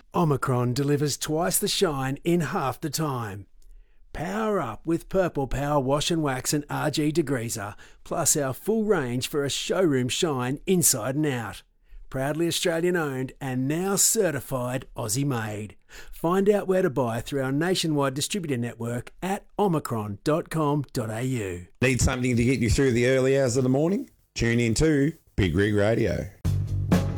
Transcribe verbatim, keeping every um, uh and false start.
Omicron delivers twice the shine in half the time. Power up with Purple Power Wash and Wax and R G Degreaser, plus our full range for a showroom shine inside and out. Proudly Australian owned and now certified Aussie made. Find out where to buy through our nationwide distributor network at omicron dot com dot a u. Need something to get you through the early hours of the morning? Tune in to Big Rig Radio.